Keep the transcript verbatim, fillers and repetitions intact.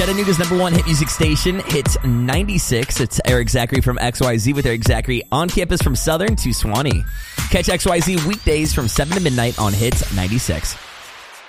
Chattanooga's number one hit music station, Hits ninety-six. It's Eric Zachary from X Y Z with Eric Zachary on campus from Southern to Swanee. Catch X Y Z weekdays from seven to midnight on Hits ninety-six.